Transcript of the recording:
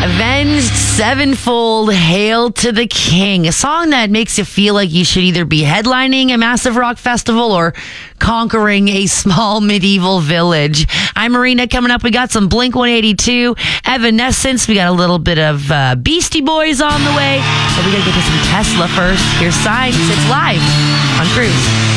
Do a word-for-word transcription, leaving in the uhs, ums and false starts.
Avenged Sevenfold, Hail to the King. A song that makes you feel like you should either be headlining a massive rock festival or conquering a small medieval village. I'm Marina. Coming up, we got some Blink one eighty-two, Evanescence. We got a little bit of uh, Beastie Boys on the way. But we got to get to some Tesla first. Here's Signs. It's live on Cruise.